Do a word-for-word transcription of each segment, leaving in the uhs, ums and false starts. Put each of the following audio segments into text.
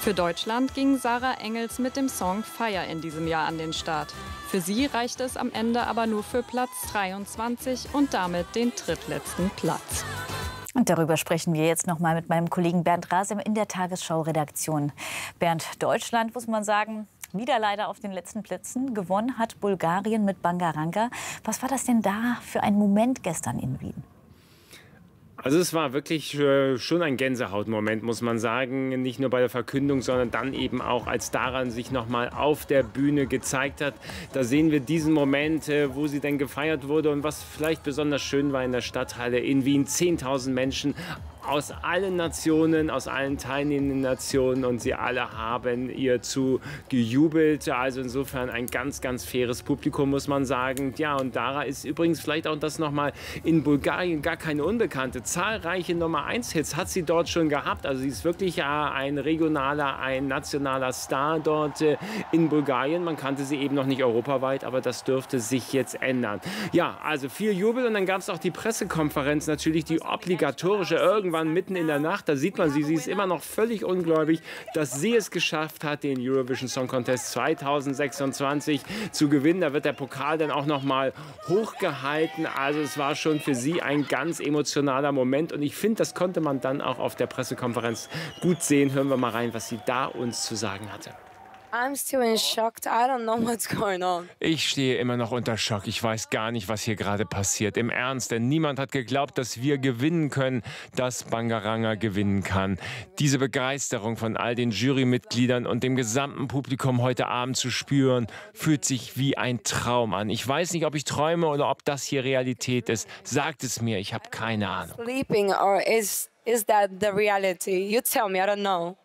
Für Deutschland ging Sarah Engels mit dem Song Fire in diesem Jahr an den Start. Für sie reichte es am Ende aber nur für Platz dreiundzwanzig und damit den drittletzten Platz. Und darüber sprechen wir jetzt noch mal mit meinem Kollegen Bernd Rasem in der Tagesschau-Redaktion. Bernd, Deutschland, muss man sagen, wieder leider auf den letzten Plätzen. Gewonnen hat Bulgarien mit Bangaranga. Was war das denn da für ein Moment gestern in Wien? Also es war wirklich äh, schon ein Gänsehautmoment, muss man sagen. Nicht nur bei der Verkündung, sondern dann eben auch, als Dara sich noch mal auf der Bühne gezeigt hat. Da sehen wir diesen Moment, äh, wo sie dann gefeiert wurde. Und was vielleicht besonders schön war in der Stadthalle in Wien, zehntausend Menschen aus allen Nationen, aus allen teilnehmenden Nationen, und sie alle haben ihr zu gejubelt. Also insofern ein ganz, ganz faires Publikum, muss man sagen. Ja, und Dara ist übrigens vielleicht auch das nochmal in Bulgarien gar keine Unbekannte. Zahlreiche Nummer eins Hits hat sie dort schon gehabt. Also sie ist wirklich ja ein regionaler, ein nationaler Star dort äh, in Bulgarien. Man kannte sie eben noch nicht europaweit, aber das dürfte sich jetzt ändern. Ja, also viel Jubel, und dann gab es auch die Pressekonferenz, natürlich die obligatorische, irgendwann mitten in der Nacht. Da sieht man sie, sie ist immer noch völlig ungläubig, dass sie es geschafft hat, den Eurovision Song Contest zweitausendsechsundzwanzig zu gewinnen. Da wird der Pokal dann auch noch mal hochgehalten. Also es war schon für sie ein ganz emotionaler Moment, und ich finde, das konnte man dann auch auf der Pressekonferenz gut sehen. Hören wir mal rein, was sie da uns zu sagen hatte. I'm still in shock. I don't know what's going on. Ich stehe immer noch unter Schock. Ich weiß gar nicht, was hier gerade passiert. Im Ernst, denn niemand hat geglaubt, dass wir gewinnen können, dass Bangaranga gewinnen kann. Diese Begeisterung von all den Jurymitgliedern und dem gesamten Publikum heute Abend zu spüren, fühlt sich wie ein Traum an. Ich weiß nicht, ob ich träume oder ob das hier Realität ist. Sagt es mir, ich habe keine Ahnung. Sleeping or is is that the reality? You tell me. I don't know.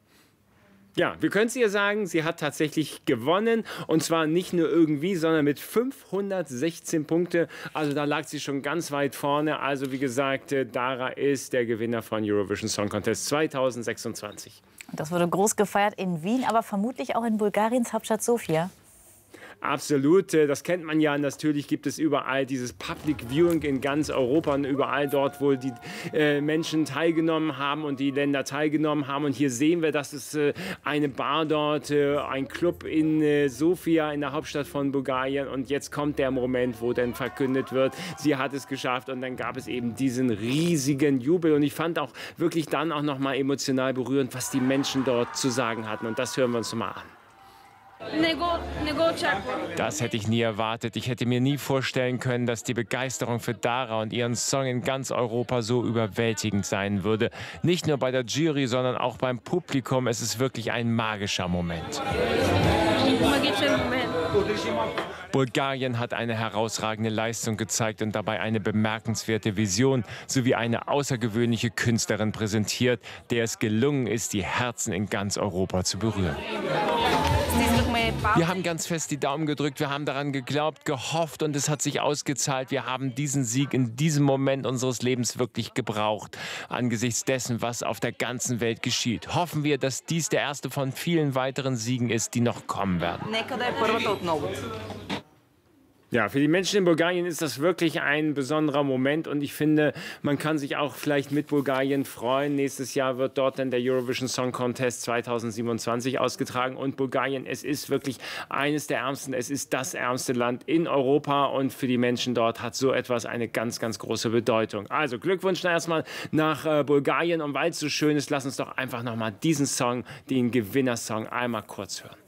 Ja, wir können es ihr sagen, sie hat tatsächlich gewonnen, und zwar nicht nur irgendwie, sondern mit fünfhundertsechzehn Punkte. Also da lag sie schon ganz weit vorne. Also wie gesagt, Dara ist der Gewinner von Eurovision Song Contest zweitausendsechsundzwanzig. Das wurde groß gefeiert in Wien, aber vermutlich auch in Bulgariens Hauptstadt Sofia. Absolut, das kennt man ja. Natürlich gibt es überall dieses Public Viewing in ganz Europa, und überall dort, wo die äh, Menschen teilgenommen haben und die Länder teilgenommen haben. Und hier sehen wir, dass es äh, eine Bar dort, äh, ein Club in äh, Sofia, in der Hauptstadt von Bulgarien. Und jetzt kommt der Moment, wo dann verkündet wird, sie hat es geschafft. Und dann gab es eben diesen riesigen Jubel. Und ich fand auch wirklich dann auch noch mal emotional berührend, was die Menschen dort zu sagen hatten. Und das hören wir uns noch mal an. Das hätte ich nie erwartet. Ich hätte mir nie vorstellen können, dass die Begeisterung für Dara und ihren Song in ganz Europa so überwältigend sein würde. Nicht nur bei der Jury, sondern auch beim Publikum. Es ist wirklich ein magischer Moment. Bulgarien hat eine herausragende Leistung gezeigt und dabei eine bemerkenswerte Vision sowie eine außergewöhnliche Künstlerin präsentiert, der es gelungen ist, die Herzen in ganz Europa zu berühren. Wir haben ganz fest die Daumen gedrückt, wir haben daran geglaubt, gehofft, und es hat sich ausgezahlt. Wir haben diesen Sieg in diesem Moment unseres Lebens wirklich gebraucht. Angesichts dessen, was auf der ganzen Welt geschieht, hoffen wir, dass dies der erste von vielen weiteren Siegen ist, die noch kommen werden. Ja, für die Menschen in Bulgarien ist das wirklich ein besonderer Moment, und ich finde, man kann sich auch vielleicht mit Bulgarien freuen. Nächstes Jahr wird dort dann der Eurovision Song Contest zweitausendsiebenundzwanzig ausgetragen, und Bulgarien, es ist wirklich eines der ärmsten, es ist das ärmste Land in Europa, und für die Menschen dort hat so etwas eine ganz, ganz große Bedeutung. Also Glückwunsch erstmal nach äh, Bulgarien, und weil es so schön ist, lass uns doch einfach nochmal diesen Song, den Gewinnersong, einmal kurz hören.